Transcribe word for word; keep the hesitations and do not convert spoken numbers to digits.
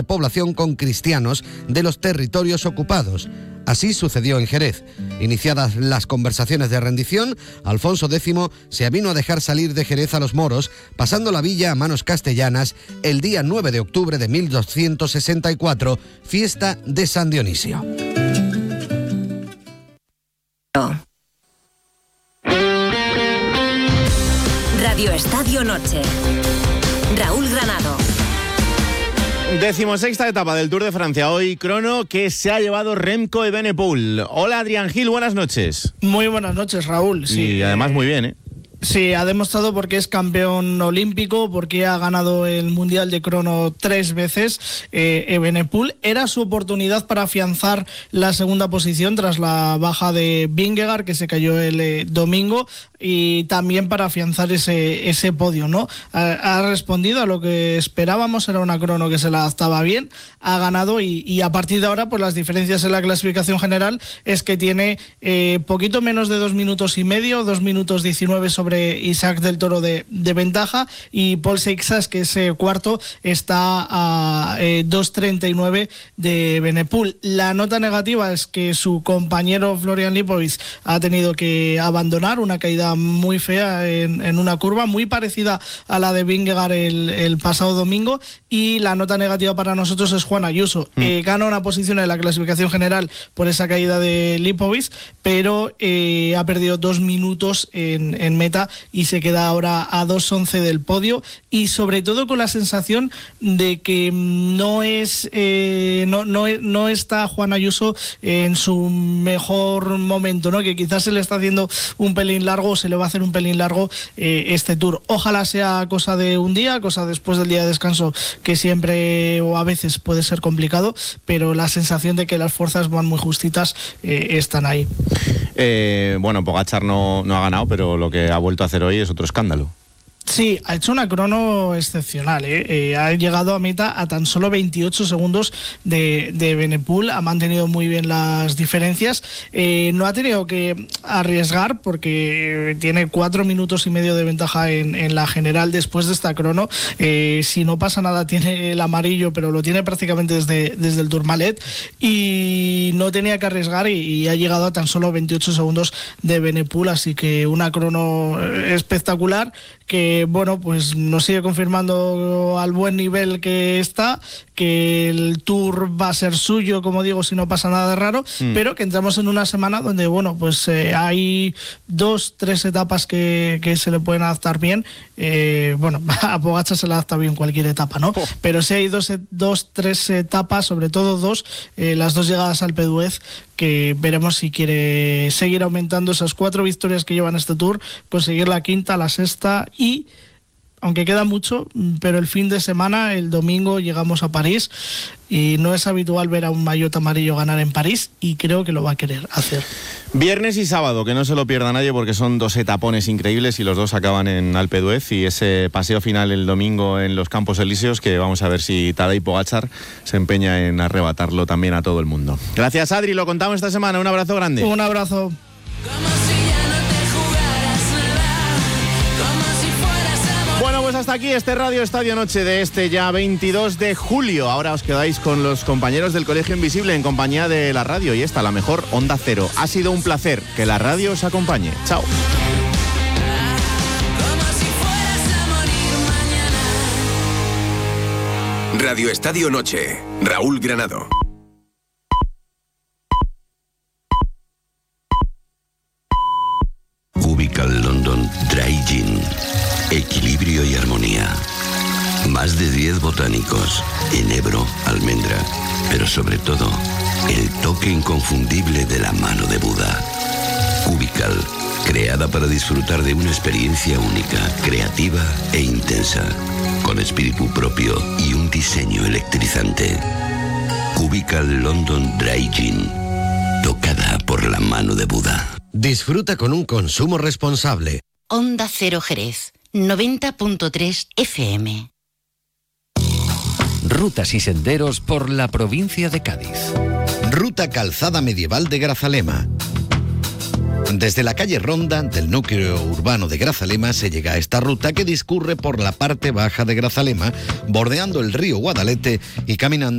población con cristianos de los territorios ocupados. Así sucedió en Jerez. Iniciadas las conversaciones de rendición, Alfonso décimo se avino a dejar salir de Jerez a los moros, pasando la villa a manos castellanas el día nueve de octubre de mil doscientos sesenta y cuatro, fiesta de San Dionisio. Radio Estadio Noche. Raúl Granado. Decimosexta etapa del Tour de Francia. Hoy crono que se ha llevado Remco Evenepoel. Hola Adrián Gil, buenas noches. Muy buenas noches, Raúl. Sí. Y además muy bien, ¿eh? Sí, ha demostrado porque es campeón olímpico, porque ha ganado el Mundial de Crono tres veces. Eh, Evenepoel era su oportunidad para afianzar la segunda posición tras la baja de Vingegaard, que se cayó el eh, domingo, y también para afianzar ese, ese podio, ¿no? Ha, ha respondido a lo que esperábamos, era una crono que se la adaptaba bien, ha ganado y, y a partir de ahora pues las diferencias en la clasificación general es que tiene eh, poquito menos de dos minutos y medio, dos minutos diecinueve sobre Isaac del Toro de, de ventaja, y Paul Seixas, que es eh, cuarto, está a eh, dos treinta y nueve de Evenepoel. La nota negativa es que su compañero Florian Lipovic ha tenido que abandonar, una caída muy fea en, en una curva muy parecida a la de Vingegaard el, el pasado domingo, y la nota negativa para nosotros es Juan Ayuso. Mm. Eh, gana una posición en la clasificación general por esa caída de Lipovic, pero eh, ha perdido dos minutos en, en meta y se queda ahora a dos once del podio, y sobre todo con la sensación de que no es eh, no, no, no está Juan Ayuso en su mejor momento, ¿no? Que quizás se le está haciendo un pelín largo, se le va a hacer un pelín largo eh, este Tour. Ojalá sea cosa de un día, cosa después del día de descanso, que siempre o a veces puede ser complicado, pero la sensación de que las fuerzas van muy justitas eh, están ahí. Eh, bueno, Pogačar no, no ha ganado, pero lo que ha vuelto a hacer hoy es otro escándalo. Sí, ha hecho una crono excepcional, ¿eh? Eh, ha llegado a meta a tan solo veintiocho segundos de, de Evenepoel, ha mantenido muy bien las diferencias, eh, no ha tenido que arriesgar porque tiene cuatro minutos y medio de ventaja en, en la general después de esta crono. Eh, si no pasa nada tiene el amarillo, pero lo tiene prácticamente desde, desde el Tourmalet, y no tenía que arriesgar y, y ha llegado a tan solo veintiocho segundos de Evenepoel, así que una crono espectacular que, bueno, pues nos sigue confirmando al buen nivel que está, que el Tour va a ser suyo, como digo, si no pasa nada de raro, mm. pero que entramos en una semana donde, bueno, pues eh, hay dos, tres etapas que, que se le pueden adaptar bien. Eh, bueno, a Pogačar se le adapta bien cualquier etapa, ¿no? Oh. Pero sí hay dos, dos, tres etapas, sobre todo dos, eh, las dos llegadas al Alpe d'Huez, que veremos si quiere seguir aumentando esas cuatro victorias que llevan este Tour, conseguir la quinta, la sexta, y aunque queda mucho, pero el fin de semana, el domingo, llegamos a París, y no es habitual ver a un maillot amarillo ganar en París, y creo que lo va a querer hacer. Viernes y sábado, que no se lo pierda nadie, porque son dos etapones increíbles y los dos acaban en Alpe d'Huez, y ese paseo final el domingo en los Campos Elíseos, que vamos a ver si Tadej Pogačar se empeña en arrebatarlo también a todo el mundo. Gracias, Adri, lo contamos esta semana, un abrazo grande. Un abrazo. Bueno, pues hasta aquí este Radio Estadio Noche de este ya veintidós de julio. Ahora os quedáis con los compañeros del Colegio Invisible en compañía de la radio, y esta, la mejor Onda Cero. Ha sido un placer, que la radio os acompañe. Chao. Radio Estadio Noche, Raúl Granado. Cubical London Dry Gin. Equilibrio y armonía. Más de diez botánicos. Enebro, almendra. Pero sobre todo, el toque inconfundible de la mano de Buda. Cubical. Creada para disfrutar de una experiencia única, creativa e intensa. Con espíritu propio y un diseño electrizante. Cubical London Dry Gin. Tocada por la mano de Buda. Disfruta con un consumo responsable. Onda Cero Jerez, noventa punto tres F M. Rutas y senderos por la provincia de Cádiz. Ruta Calzada Medieval de Grazalema. Desde la calle Ronda del núcleo urbano de Grazalema se llega a esta ruta que discurre por la parte baja de Grazalema, bordeando el río Guadalete y caminando